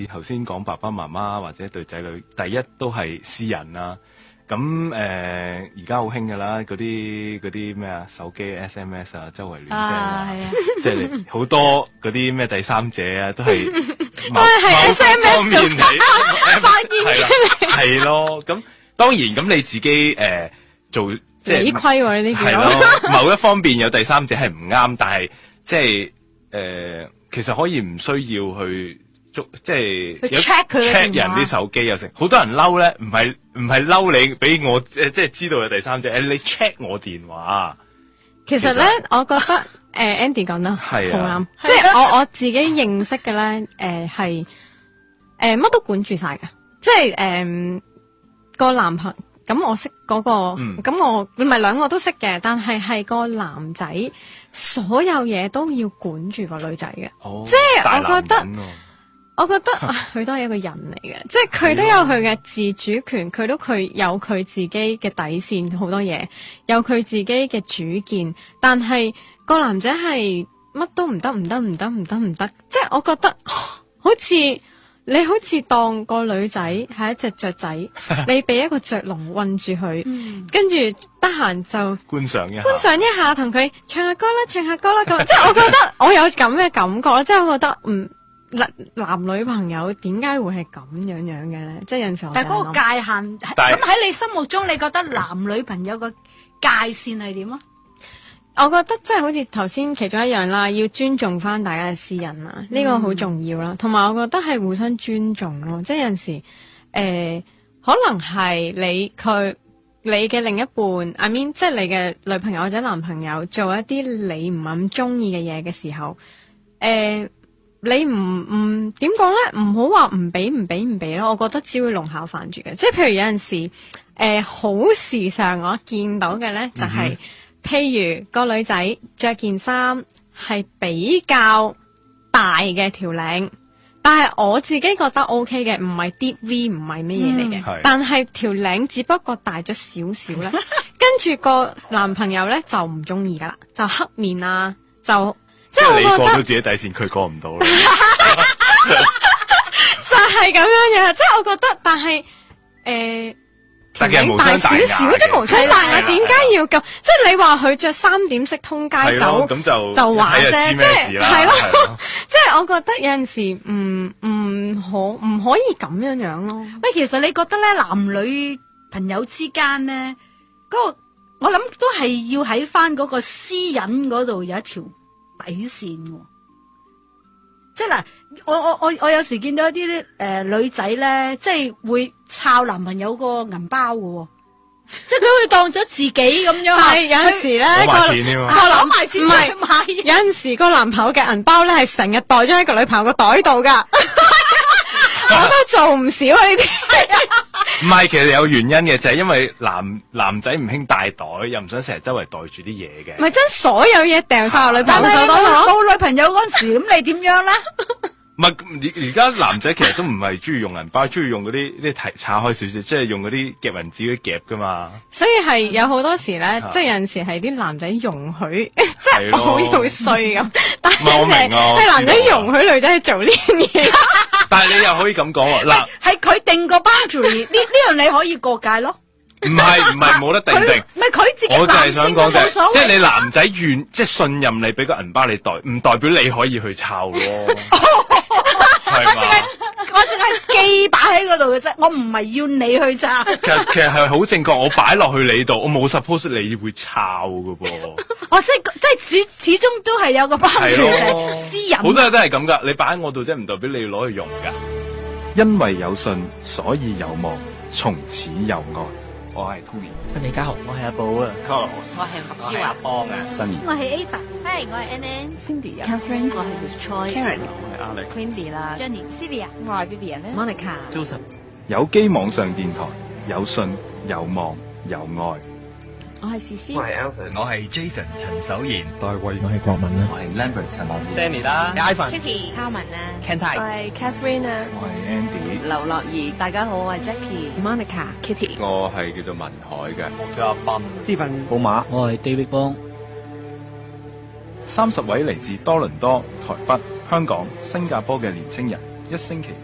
你頭先講爸爸媽媽或者對仔女，第一都係私人啦。咁而家好興噶啦，嗰啲咩啊，手機 SMS 啊，周圍亂聲啊，即係你好多嗰啲咩第三者啊，都係 SMS 咁發現出嚟， 係咯。咁當然咁你自己做即係理虧喎呢啲係咯，某一方面有第三者係唔啱，但係即係其實可以唔需要去即係 check 人啲手機又成，好多人嬲咧，唔係嬲你俾我即係知道有第三者，你 check 我電話。 其實咧，我覺得Andy 講得好啱，即係我自己認識嘅咧，係乜都管住晒㗎，即係個男朋友。咁我識嗰個，咁我唔係兩個都識嘅，但係個男仔所有嘢都要管住個女仔嘅，即係我覺得佢都係一個人嚟嘅，即係佢都有佢嘅自主權，佢有佢自己嘅底線，好多嘢有佢自己嘅主見，但係個男仔係乜都唔得，即係我覺得你好似當個女仔係一隻雀仔，你俾一個雀籠困住佢，跟住得閒就觀賞一下，同佢唱下歌啦咁。即係我覺得我有咁嘅感覺，即係我覺得男女朋友點解會係咁樣嘅咧？即係有陣時候， 但係嗰個界限咁喺你心目中，你覺得男女朋友個界線係點啊？ 我覺得即係好似頭先其中一樣啦，要尊重翻大家嘅私隱啦，呢個好重要啦。同埋我覺得係互相尊重咯，即係有陣時可能係你嘅另一半，I mean 即係你嘅女朋友或者男朋友做一啲你唔係咁中意嘅嘢嘅時候，你唔點講咧？唔好話唔俾咯，我覺得只會弄巧反拙嘅。即係譬如有陣時好時常我見到嘅咧就係。譬如個女仔着件衫係比較大嘅條領，但係我自己覺得 OK 嘅，唔係 deep V， 唔係乜嘢嚟嘅。但係條領只不過大咗少少咧，跟住個男朋友咧就唔中意噶啦，就黑面啊，就即係我覺得你過到自己底線，佢過唔到啦，就係咁樣樣。即係我覺得，但係條領大少少，即係無傷大雅，點解要咁？即係你話佢着3點式通街走，咁就話啫，即係係咯。即係我覺得有陣時唔可以咁樣樣咯。 喂，其實你覺得咧，男女朋友之間咧，嗰個我諗都係要喺翻嗰個私隱嗰度有一條底線。即係嗱，我有時見到一啲女仔咧，即係會抄男朋友個銀包嘅，即係佢會當咗自己咁樣。 係有陣時咧，攞埋錢唔係，有陣時個男朋友嘅銀包咧係成日袋咗喺個女朋友個袋度噶，我都做唔少啊呢啲。 唔係，其實有原因嘅，就係因為男仔唔興帶袋，又唔想成日周圍袋住啲嘢嘅。 咪將所有嘢掉晒落女朋友手袋度。 冇女朋友嗰陣時，咁你點樣咧？ 唔係，而家男仔其實都唔係中意用銀包，中意用嗰啲拆開少少，即係用嗰啲夾銀紙嗰啲夾噶嘛。所以係有好多時咧，即係有陣時係啲男仔容許，即係好要衰咁。但係係男仔容許女仔去做呢樣嘢。但係你又可以咁講喎，嗱， 係佢定個 boundary，呢樣你可以過界咯。 唔係冇得定。 唔係佢自己， 我就係想講嘅，即係你男仔即係信任你，俾個銀包你袋，唔代表你可以去抄咯。 我淨係記擺喺嗰度嘅啫，我唔係要你去抄。 其實係好正確，我擺落去你度，我冇 suppose 你會抄㗎噃。 哦，即係始終都係有個 boundary，私隱。 好多嘢都係咁噶，你擺喺我度啫，唔代表你要攞去用噶。因為有信，所以有望，從此有愛。我係 Tony， 李家豪，我係阿寶啊 ，Carlos， 我係麥之華邦啊 ，Sunny， 我係 Ava， 係我係 Ann，Cindy 啊 ，Catherine， 我係 Miss Choi，Karen， 我係 Alex，Queenie 啦 ，Jenny，Celia， 我係 Vivian，Monica，Joseph。 有機網上電台，有信有望有愛。 我係詩詩， 我係 Alvin， 我係 Jason 陳守賢， 大衛，我係國民啦， 我係 Lambert 陳樂 Danny 啦 ，Ivan，Kitty 嘉文啊 ，Kentai， 我係 Catherine 啊， 我係 Andy， 劉樂怡，大家好，我係 Jackie，Monica，Kitty， 我係叫做文海嘅， 我叫阿斌 ，Stephen， 寶馬， 我係 David 邦。 30位嚟自多倫多、台北、香港、新加坡嘅年青人，一星期